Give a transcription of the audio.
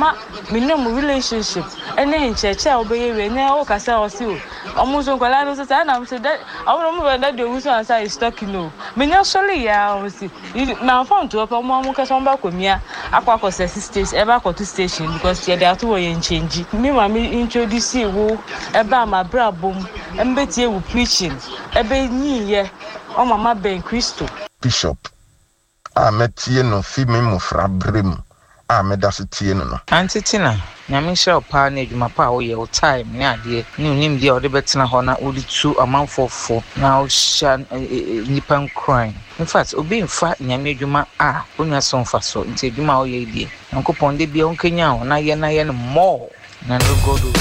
ama minimum relationship ene ncheche obeye we ne o kasa o si o omuso kwala no say na am say that awon mo that dey wuso answer is talking no menya sole ya o si na phone to opa mo kasa on ba komia akwa stage eba to station because they are to we change me ma me introduce wo eba ma brabom embetie wo preaching ebe nyiye o mama ben Christo Bishop metie no fi me mufra brem medase tie no antitina nyame hye opa na adwuma pa wo ye o time ne ade ne unim dia ode betena ho na odi tu amanfofo na o sha nipan crime in fact obi mfa nyame adwuma onwa so mfa so nti adwuma wo ye die nkopon de bia onkenya ho na ye no more na no godo